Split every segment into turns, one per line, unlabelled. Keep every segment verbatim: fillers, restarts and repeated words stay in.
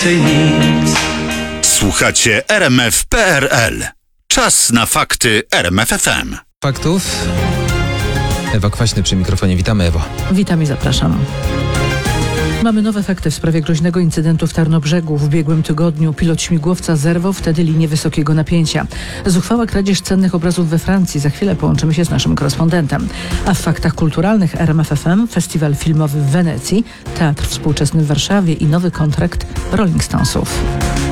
Słuchacie R M F kropka P R L. Czas na fakty R M F F M.
Faktów. Ewa Kwaśny przy mikrofonie. Witamy, Ewo.
Witam i zapraszam. Mamy nowe fakty w sprawie groźnego incydentu w Tarnobrzegu. W ubiegłym tygodniu pilot śmigłowca zerwał wtedy linię wysokiego napięcia. Zuchwała kradzież cennych obrazów we Francji. Za chwilę połączymy się z naszym korespondentem. A w faktach kulturalnych R M F F M festiwal filmowy w Wenecji, teatr współczesny w Warszawie i nowy kontrakt Rolling Stonesów.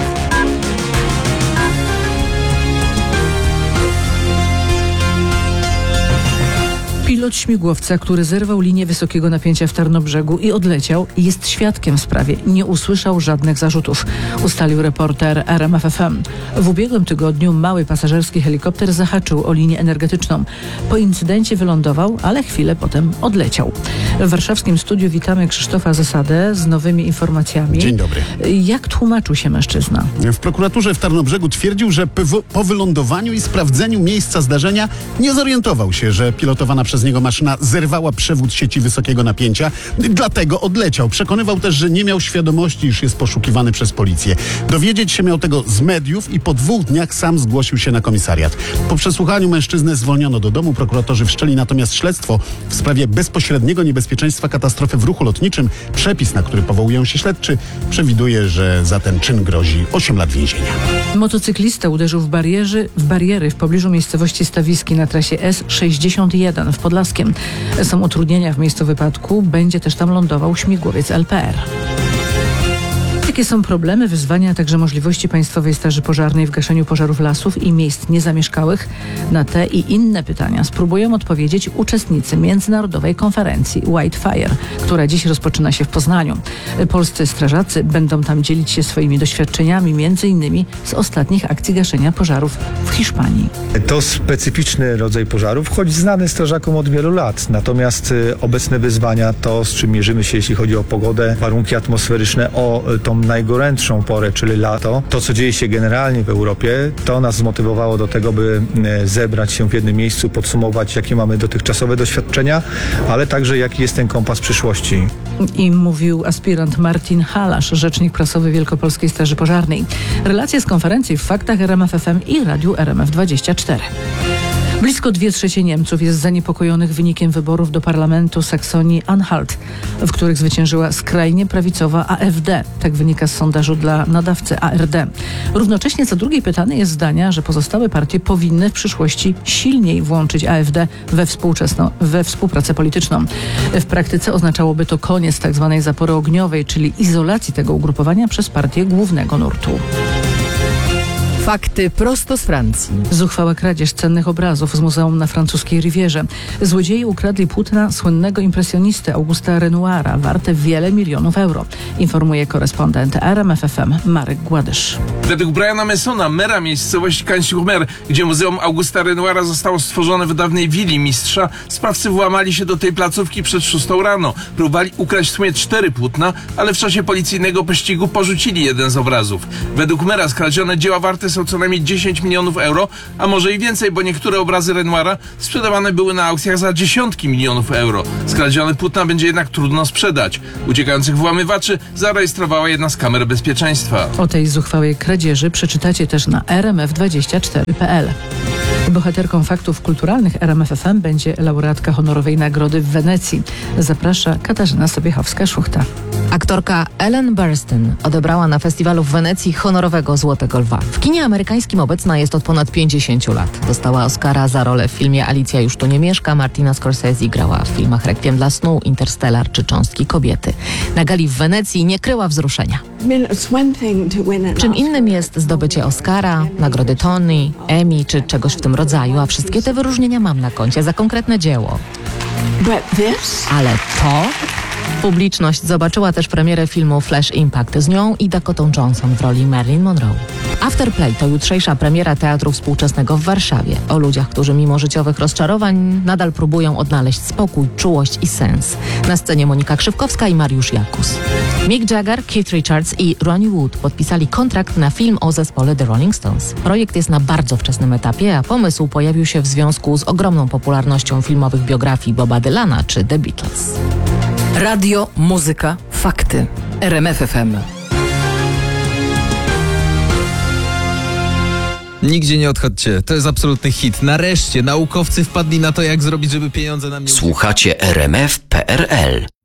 Pilot śmigłowca, który zerwał linię wysokiego napięcia w Tarnobrzegu i odleciał, jest świadkiem w sprawie. Nie usłyszał żadnych zarzutów, ustalił reporter R M F F M. W ubiegłym tygodniu mały pasażerski helikopter zahaczył o linię energetyczną. Po incydencie wylądował, ale chwilę potem odleciał. W warszawskim studiu witamy Krzysztofa Zasadę z nowymi informacjami.
Dzień dobry.
Jak tłumaczył się mężczyzna?
W prokuraturze w Tarnobrzegu twierdził, że po wylądowaniu i sprawdzeniu miejsca zdarzenia nie zorientował się, że pilotowana przez niego maszyna zerwała przewód sieci wysokiego napięcia, dlatego odleciał. Przekonywał też, że nie miał świadomości, iż jest poszukiwany przez policję. Dowiedzieć się miał tego z mediów i po dwóch dniach sam zgłosił się na komisariat. Po przesłuchaniu mężczyznę zwolniono do domu. Prokuratorzy wszczęli natomiast śledztwo w sprawie bezpośredniego niebezpieczeństwa katastrofy w ruchu lotniczym. Przepis, na który powołują się śledczy, przewiduje, że za ten czyn grozi osiem lat więzienia.
Motocyklista uderzył w, bariery, w bariery w pobliżu miejscowości Stawiski na trasie S sześćdziesiąt jeden w Podlaskiem. Są utrudnienia w miejscu wypadku. Będzie też tam lądował śmigłowiec L P R. Jakie są problemy, wyzwania, a także możliwości Państwowej Straży Pożarnej w gaszeniu pożarów lasów i miejsc niezamieszkałych? Na te i inne pytania spróbują odpowiedzieć uczestnicy międzynarodowej konferencji Whitefire, która dziś rozpoczyna się w Poznaniu. Polscy strażacy będą tam dzielić się swoimi doświadczeniami, między innymi z ostatnich akcji gaszenia pożarów w Hiszpanii.
To specyficzny rodzaj pożarów, choć znany strażakom od wielu lat. Natomiast y, obecne wyzwania, to z czym mierzymy się, jeśli chodzi o pogodę, warunki atmosferyczne, o y, tą najgorętszą porę, czyli lato. To, co dzieje się generalnie w Europie, to nas zmotywowało do tego, by zebrać się w jednym miejscu, podsumować, jakie mamy dotychczasowe doświadczenia, ale także jaki jest ten kompas przyszłości.
I mówił aspirant Martin Halasz, rzecznik prasowy Wielkopolskiej Straży Pożarnej. Relacje z konferencji w faktach R M F F M i Radiu R M F dwadzieścia cztery. Blisko dwie trzecie Niemców jest zaniepokojonych wynikiem wyborów do parlamentu Saksonii-Anhalt, w których zwyciężyła skrajnie prawicowa A F D. Tak wynika z sondażu dla nadawcy A R D. Równocześnie co drugi pytany jest zdania, że pozostałe partie powinny w przyszłości silniej włączyć A F D we, współczesną, we współpracę polityczną. W praktyce oznaczałoby to koniec tzw. zapory ogniowej, czyli izolacji tego ugrupowania przez partię głównego nurtu.
Fakty prosto z Francji.
Zuchwała kradzież cennych obrazów z muzeum na francuskiej Rivierze. Złodzieje ukradli płótna słynnego impresjonisty Augusta Renoira, warte wiele milionów euro, informuje korespondent R M F F M Marek Gładysz.
Według Briana Messona, mera miejscowości Cannes-sur-Mer, gdzie muzeum Augusta Renoira zostało stworzone w dawnej willi mistrza, sprawcy włamali się do tej placówki przed szóstą rano. Próbowali ukraść w sumie cztery płótna, ale w czasie policyjnego pościgu porzucili jeden z obrazów. Według mera skradzione dzieła warte są co najmniej dziesięć milionów euro, a może i więcej, bo niektóre obrazy Renoira sprzedawane były na aukcjach za dziesiątki milionów euro. Skradzione płótna będzie jednak trudno sprzedać. Uciekających włamywaczy zarejestrowała jedna z kamer bezpieczeństwa.
O tej zuchwałej kradzieży przeczytacie też na R M F dwadzieścia cztery kropka P L. Bohaterką faktów kulturalnych R M F F M będzie laureatka honorowej nagrody w Wenecji. Zaprasza Katarzyna Sobiechowska-Szuchta.
Aktorka Ellen Burstyn odebrała na festiwalu w Wenecji honorowego Złotego Lwa. W kinie amerykańskim obecna jest od ponad pięćdziesięciu lat. Dostała Oscara za rolę w filmie Alicja już tu nie mieszka. Martina Scorsese grała w filmach Rekwiem dla snu, Interstellar czy Cząstki kobiety. Na gali w Wenecji nie kryła wzruszenia. Czym innym jest zdobycie Oscara, nagrody Tony, Emmy czy czegoś w tym rodzaju, a wszystkie te wyróżnienia mam na koncie za konkretne dzieło. Ale to... Publiczność zobaczyła też premierę filmu Flash Impact z nią i Dakotą Johnson w roli Marilyn Monroe. Afterplay to jutrzejsza premiera Teatru Współczesnego w Warszawie. O ludziach, którzy mimo życiowych rozczarowań nadal próbują odnaleźć spokój, czułość i sens. Na scenie Monika Krzywkowska i Mariusz Jakus. Mick Jagger, Keith Richards i Ronnie Wood podpisali kontrakt na film o zespole The Rolling Stones. Projekt jest na bardzo wczesnym etapie, a pomysł pojawił się w związku z ogromną popularnością filmowych biografii Boba Dylana czy The Beatles. Radio, muzyka, fakty. R M F F M.
Nigdzie nie odchodźcie, to jest absolutny hit. Nareszcie naukowcy wpadli na to, jak zrobić, żeby pieniądze nam nie...
Słuchacie R M F kropka P R L.